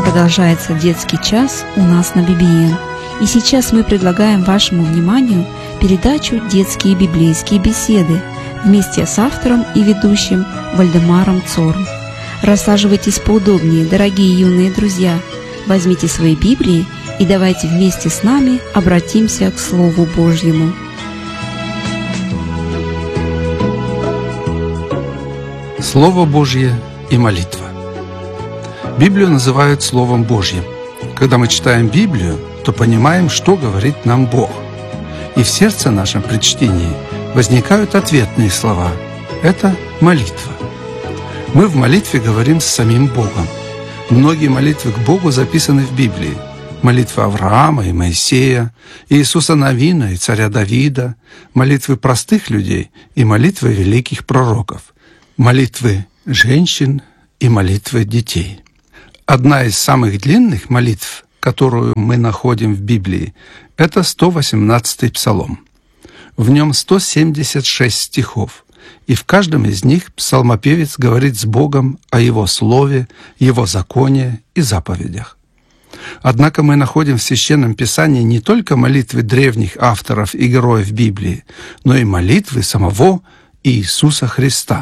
продолжается детский час у нас на BBN. И сейчас мы предлагаем вашему вниманию передачу «Детские библейские беседы» вместе с автором и ведущим Вальдемаром Цорн. Рассаживайтесь поудобнее, дорогие юные друзья, возьмите свои Библии и давайте вместе с нами обратимся к Слову Божьему. Слово Божье и молитва. Библию называют Словом Божьим. Когда мы читаем Библию, то понимаем, что говорит нам Бог. И в сердце нашем при чтении возникают ответные слова. Это молитва. Мы в молитве говорим с самим Богом. Многие молитвы к Богу записаны в Библии. Молитвы Авраама и Моисея, Иисуса Навина и царя Давида, молитвы простых людей и молитвы великих пророков, молитвы женщин и молитвы детей. Одна из самых длинных молитв, которую мы находим в Библии, это 118-й Псалом. В нем 176 стихов, и в каждом из них псалмопевец говорит с Богом о Его Слове, Его законе и заповедях. Однако мы находим в Священном Писании не только молитвы древних авторов и героев Библии, но и молитвы самого Иисуса Христа.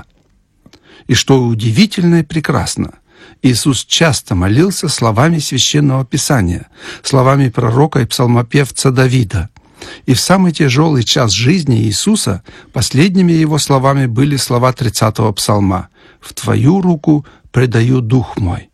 И что удивительно и прекрасно, Иисус часто молился словами Священного Писания, словами пророка и псалмопевца Давида. И в самый тяжелый час жизни Иисуса последними его словами были слова 30-го псалма «В Твою руку предаю дух мой».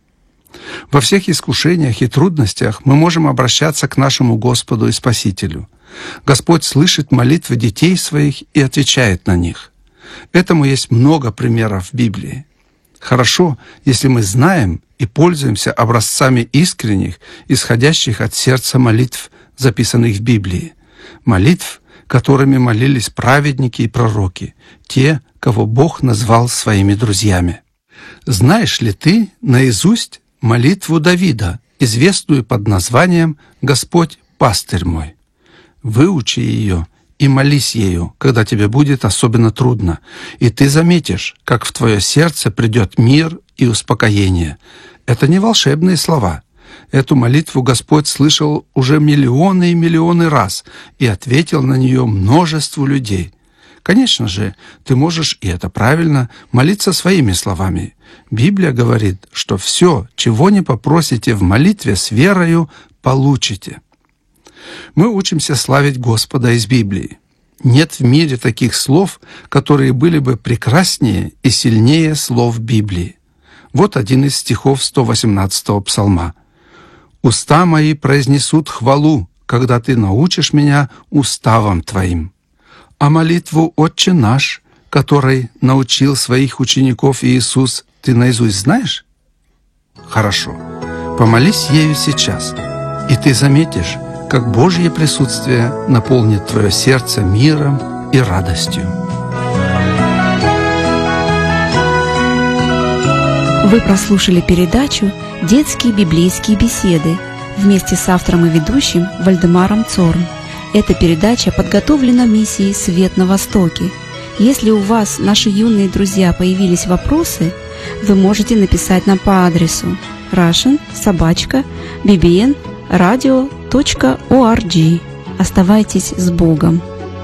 Во всех искушениях и трудностях мы можем обращаться к нашему Господу и Спасителю. Господь слышит молитвы детей своих и отвечает на них. Этому есть много примеров в Библии. Хорошо, если мы знаем и пользуемся образцами искренних, исходящих от сердца молитв, записанных в Библии. Молитв, которыми молились праведники и пророки, те, кого Бог назвал своими друзьями. Знаешь ли ты наизусть молитву Давида, известную под названием «Господь, пастырь мой»? Выучи ее и молись ею, когда тебе будет особенно трудно, и ты заметишь, как в твое сердце придет мир и успокоение. Это не волшебные слова. Эту молитву Господь слышал уже миллионы и миллионы раз и ответил на нее множеству людей. Конечно же, ты можешь, и это правильно, молиться своими словами. Библия говорит, что все, чего не попросите в молитве с верою, получите. Мы учимся славить Господа из Библии. Нет в мире таких слов, которые были бы прекраснее и сильнее слов Библии. Вот один из стихов 118-го псалма. «Уста мои произнесут хвалу, когда ты научишь меня уставам твоим». А молитву «Отче наш», которой научил своих учеников Иисус, ты наизусть знаешь? Хорошо. Помолись ею сейчас, и ты заметишь, как Божье присутствие наполнит твое сердце миром и радостью. Вы прослушали передачу «Детские библейские беседы» вместе с автором и ведущим Вальдемаром Цорн. Эта передача подготовлена миссией «Свет на Востоке». Если у вас, наши юные друзья, появились вопросы, вы можете написать нам по адресу russian@bbnradio.org. Оставайтесь с Богом.